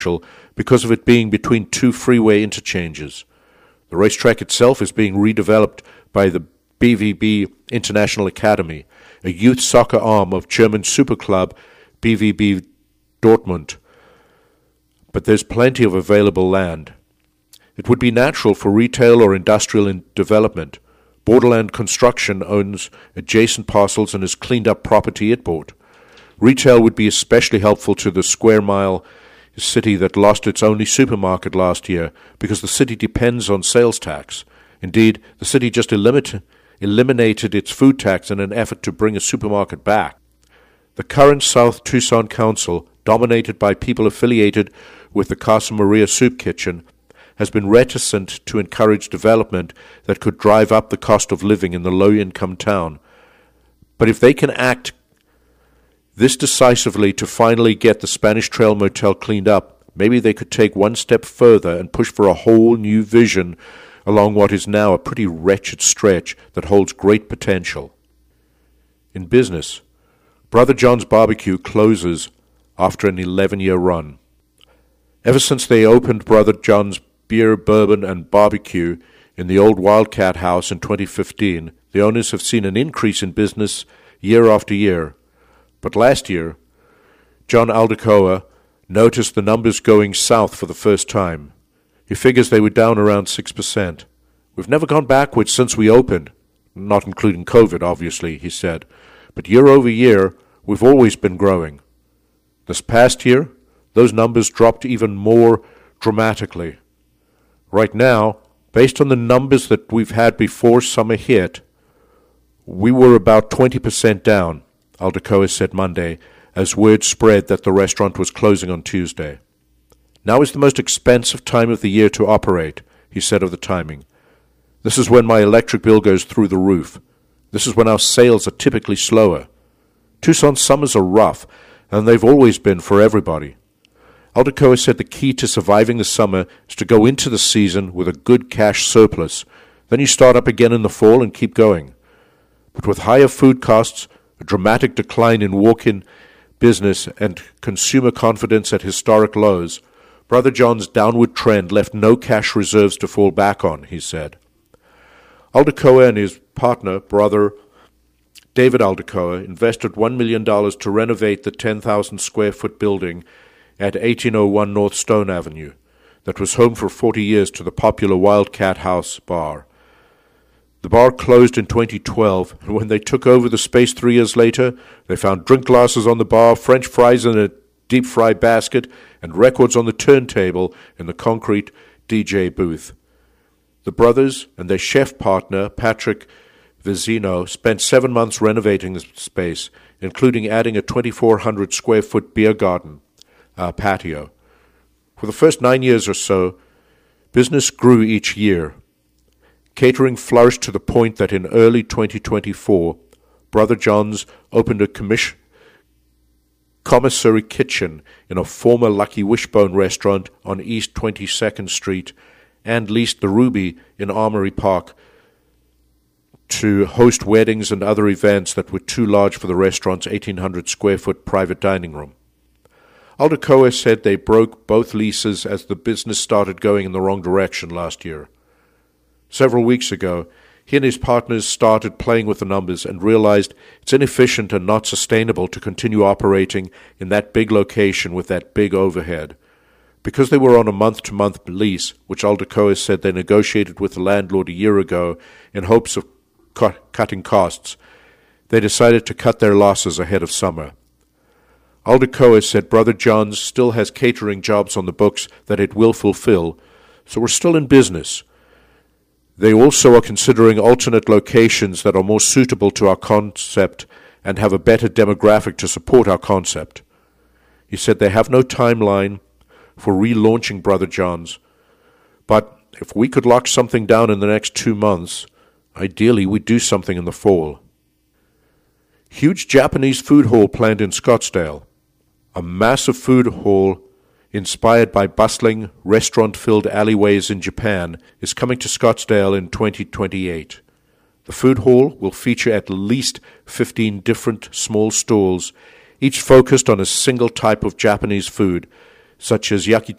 because of it being between two freeway interchanges. The racetrack itself is being redeveloped by the BVB International Academy, a youth soccer arm of German super club BVB Dortmund. But there's plenty of available land. It would be natural for retail or industrial development. Borderland Construction owns adjacent parcels and has cleaned up property it bought. Retail would be especially helpful to the square mile city that lost its only supermarket last year because the city depends on sales tax. Indeed, the city just eliminated its food tax in an effort to bring a supermarket back. The current South Tucson Council, dominated by people affiliated with the Casa Maria Soup Kitchen, has been reticent to encourage development that could drive up the cost of living in the low-income town. But if they can act this decisively to finally get the Spanish Trail Motel cleaned up, maybe they could take one step further and push for a whole new vision along what is now a pretty wretched stretch that holds great potential. In business, Brother John's Barbecue closes after an 11-year run. Ever since they opened Brother John's Beer, Bourbon, and Barbecue in the old Wildcat House in 2015, the owners have seen an increase in business year after year. But last year, John Aldecoa noticed the numbers going south for the first time. He figures they were down around 6%. We've never gone backwards since we opened, not including COVID, obviously, he said. But year over year, we've always been growing. This past year, those numbers dropped even more dramatically. Right now, based on the numbers that we've had before summer hit, we were about 20% down, Aldecoa said Monday, as word spread that the restaurant was closing on Tuesday. Now is the most expensive time of the year to operate, he said of the timing. This is when my electric bill goes through the roof. This is when our sales are typically slower. Tucson summers are rough, and they've always been for everybody. Aldecoa said the key to surviving the summer is to go into the season with a good cash surplus. Then you start up again in the fall and keep going. But with higher food costs, a dramatic decline in walk-in business, and consumer confidence at historic lows, Brother John's downward trend left no cash reserves to fall back on, he said. Aldecoa and his partner, Brother David Aldecoa, invested $1 million to renovate the 10,000-square-foot building at 1801 North Stone Avenue that was home for 40 years to the popular Wildcat House bar. The bar closed in 2012, and when they took over the space 3 years later, they found drink glasses on the bar, French fries in a deep-fry basket, and records on the turntable in the concrete DJ booth. The brothers and their chef partner, Patrick Vizino, spent 7 months renovating the space, including adding a 2,400-square-foot beer garden patio. For the first 9 years or so, business grew each year. Catering flourished to the point that in early 2024, Brother John's opened a commissary kitchen in a former Lucky Wishbone restaurant on East 22nd Street and leased the Ruby in Armory Park to host weddings and other events that were too large for the restaurant's 1,800-square-foot private dining room. Aldecoa said they broke both leases as the business started going in the wrong direction last year. Several weeks ago, he and his partners started playing with the numbers and realized it's inefficient and not sustainable to continue operating in that big location with that big overhead. Because they were on a month-to-month lease, which Aldecoa said they negotiated with the landlord a year ago in hopes of cutting costs, they decided to cut their losses ahead of summer. Aldecoa said Brother John's still has catering jobs on the books that it will fulfill, so we're still in business. They also are considering alternate locations that are more suitable to our concept and have a better demographic to support our concept. He said they have no timeline for relaunching Brother John's, but if we could lock something down in the next 2 months, ideally we'd do something in the fall. Huge Japanese food hall planned in Scottsdale. A massive food hall inspired by bustling, restaurant-filled alleyways in Japan is coming to Scottsdale in 2028. The food hall will feature at least 15 different small stalls, each focused on a single type of Japanese food, such as Yaki